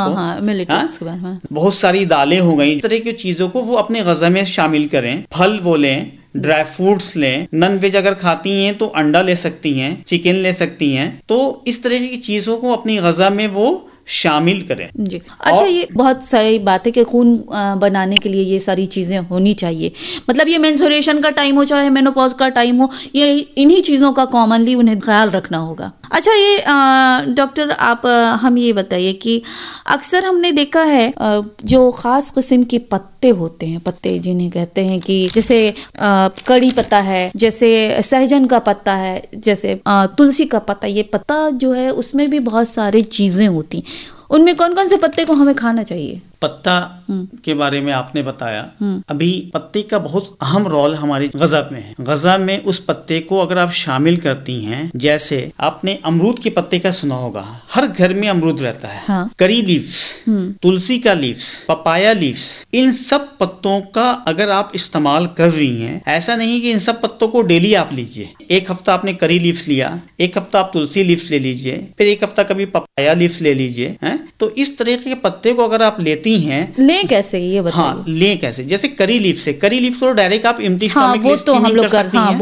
को, हाँ, मिलेट्स, हाँ, बहुत सारी दालें हो गई, इस तरह की चीजों को वो अपने ग़िज़ा में शामिल करें। फल वो लें, ड्राई फ्रूट्स लें, नॉन वेज अगर खाती हैं तो अंडा ले सकती हैं, चिकन ले सकती हैं। तो इस तरह की चीजों को अपनी ग़िज़ा में वो शामिल करें जी। अच्छा, ये बहुत सही बात है कि खून बनाने के लिए ये सारी चीज़ें होनी चाहिए। मतलब ये मेंस्ट्रुएशन का टाइम हो चाहे मेनोपॉज का टाइम हो, ये इन्हीं चीज़ों का कॉमनली उन्हें ख्याल रखना होगा। अच्छा, ये डॉक्टर आप हम ये बताइए कि अक्सर हमने देखा है जो ख़ास किस्म के पत्ते होते हैं, पत्ते जिन्हें कहते हैं कि जैसे कड़ी पत्ता है, जैसे सहजन का पत्ता है, जैसे तुलसी का पत्ता, ये पत्ता जो है उसमें भी बहुत सारी चीज़ें होती, उनमें कौन कौन से पत्ते को हमें खाना चाहिए? पत्ता के बारे में आपने बताया, अभी पत्ते का बहुत अहम रोल हमारी ग़िज़ा में है। ग़िज़ा में उस पत्ते को अगर आप शामिल करती हैं, जैसे आपने अमरूद के पत्ते का सुना होगा, हर घर में अमरूद रहता है, हाँ। करी लीव्स, तुलसी का लीव्स, पपाया लीव्स, इन सब पत्तों का अगर आप इस्तेमाल कर रही हैं, ऐसा नहीं कि इन सब पत्तों को डेली आप लीजिए। एक हफ्ता आपने करी लीव्स लिया, एक हफ्ता आप तुलसी लीव्स ले लीजिए, फिर एक हफ्ता कभी पपाया लीव्स ले लीजिए, तो इस तरह के पत्ते को अगर आप लेती हैं, लें कैसे ये बताइए? हाँ, लें कैसे? जैसे करी लीफ से, करी लीफ को डायरेक्ट आप एम्प्टी स्टमक वो तो हम लोग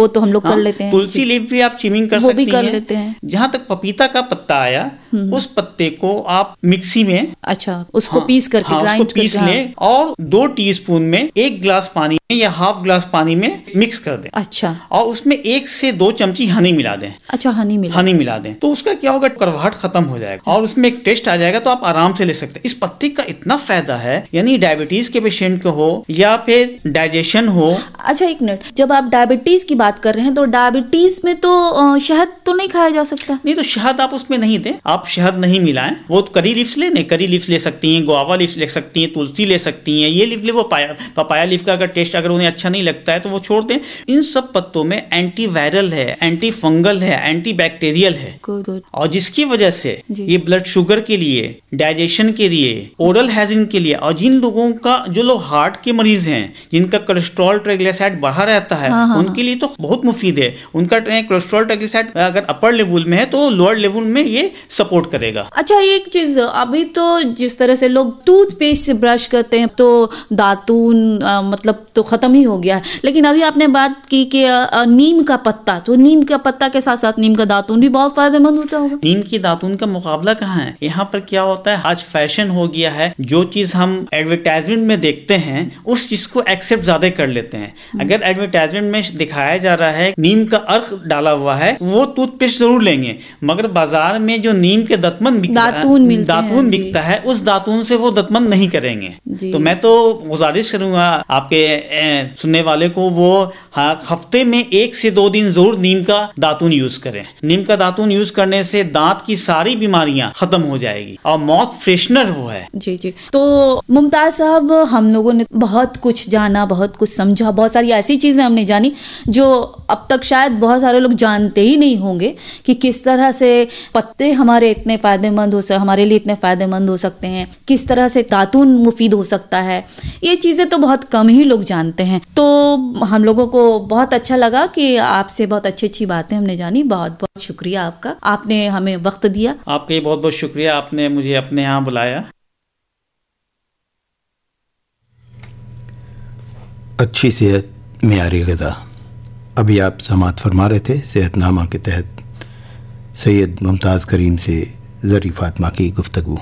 कर लेते हैं। तुलसी लीफ भी आप चीमिंग कर सकती हैं, लेते हैं। जहाँ तक पपीता का पत्ता आया, उस पत्ते को आप मिक्सी में, अच्छा, उसको पीस करके, उसको पीस लें और 2 टीस्पून में 1 गिलास पानी में या हाफ गिलास पानी में मिक्स कर दें। अच्छा, और उसमें 1 से 2 चमची हनी मिला दें। अच्छा, हनी मिला दें, तो उसका क्या होगा, करवाहट खत्म हो जाएगा और उसमें एक टेस्ट आ जाएगा, तो आप आराम से ले सकते हैं। इस पत्ते का इतना फायदा है, यानी डायबिटीज के पेशेंट को हो या फिर डाइजेशन हो। अच्छा, एक मिनट, जब आप डायबिटीज की बात कर रहे हैं तो डायबिटीज में तो शहद तो नहीं खाया जा सकता? नहीं, तो शहद आप उसमें नहीं दें, आप शहद नहीं मिलाएं। वो करी लीव्स लेने, करी लीव्स ले सकती हैं, गुआवा लीव्स ले सकती हैं, तुलसी ले सकती हैं, ये लीफ ले, वो पपाया लीफ का अगर टेस्ट अगर उन्हें अच्छा नहीं लगता है तो वो छोड़ दें। इन सब पत्तों में एंटी वायरल है, एंटी फंगल है, एंटी बैक्टीरियल है, और जिसकी वजह से ये ब्लड शुगर के लिए, डाइजेशन के लिए, ओरल हाइजीन के लिए, और जिन लोगों का, जो लोग हार्ट के मरीज हैं, जिनका कोलेस्ट्रॉल ट्राइग्लिसराइड बढ़ा रहता है, उनके लिए तो बहुत मुफीद है। उनका कोलेस्ट्रॉल ट्राइग्लिसराइड अगर अपर लेवल में है तो लोअर लेवल में ये सपोर्ट करेगा। अच्छा, एक चीज, अभी तो जिस तरह से लोग टूथपेस्ट से ब्रश करते हैं तो दातून मतलब तो खत्म ही हो गया है, लेकिन अभी आपने बात की कि नीम का पत्ता, तो नीम का पत्ता के साथ साथ नीम का दातून भी बहुत फायदेमंद होता होगा। नीम की दातून का मुकाबला कहाँ है? यहाँ पर क्या होता है, आज फैशन हो गया है, जो चीज हम एडवर्टाइजमेंट में देखते हैं उस चीज को एक्सेप्ट ज्यादा कर लेते हैं। अगर एडवर्टाइजमेंट में दिखाया जा रहा है नीम का अर्क डाला हुआ है, वो टूथपेस्ट जरूर लेंगे, मगर बाजार में जो नीम के दातून बिकता है, उस दातून से वो दातून नहीं करेंगे। तो मैं तो गुजारिश करूंगा आपके सुनने वाले को, वो हफ्ते में 1 से 2 दिन जरूर नीम का दातून यूज करें। नीम का दातून यूज करने से दांत की सारी बीमारियां खत्म हो जाएगी और माउथ फ्रेशनर वो है। जी जी। तो मुमताज साहब, हम लोगों ने बहुत कुछ जाना, बहुत कुछ समझा, बहुत सारी ऐसी चीजें हमने जानी जो अब तक शायद बहुत सारे लोग जानते ही नहीं होंगे कि किस तरह से पत्ते हमारे इतने फायदेमंद हमारे लिए इतने फायदेमंद हो सकते हैं, किस तरह से दातून मुफीद हो सकता है। ये चीजें तो बहुत कम ही लोग जानते हैं। तो हम लोगों को बहुत अच्छा लगा कि आपसे बहुत अच्छी अच्छी बातें हमने जानी। बहुत बहुत शुक्रिया आपका, आपने हमें वक्त दिया। आपका बहुत बहुत शुक्रिया, आपने मुझे अपने यहाँ बुलाया। अच्छी सेहत, मेयारी ग़िज़ा। अभी आप समाअत फरमा रहे थे सेहतनामा के तहत सैयद मुमताज़ करीम से ज़री फ़ातिमा की गुफ्तगू।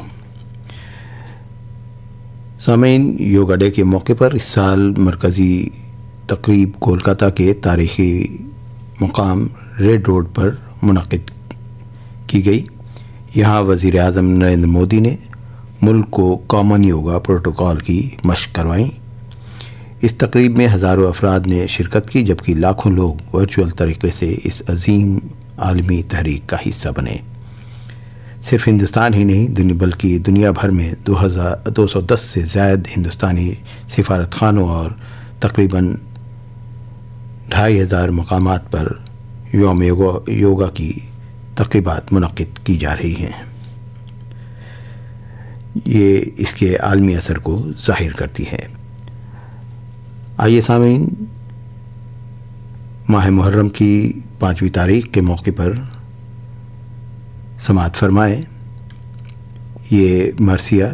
सामीन, योगा डे के मौके पर इस साल मरकज़ी तकरीब कोलकाता के तारीख़ी मुकाम रेड रोड पर मुनक़िद की गई। यहाँ वज़ीर आज़म नरेंद्र मोदी ने मुल्क को कॉमन योगा प्रोटोकॉल की मशक़ करवाई। इस तकरीब में हज़ारों अफराद ने शिरकत की, जबकि लाखों लोग वर्चुअल तरीके से इस अजीम आलमी तहरीक का हिस्सा बने। सिर्फ हिंदुस्तान ही नहीं बल्कि दुनिया भर में 210 से ज़ायद हिंदुस्तानी सिफारतखानों और तकरीबन 2500 मकामात पर यौम योगा की तकरीबात मुनक़िद की जा रही हैं। ये इसके आलमी असर को ज़ाहिर करती है। आइए सामीन, माह मुहर्रम की 5वीं तारीख के मौके पर समाअत फरमाएँ। ये मरसिया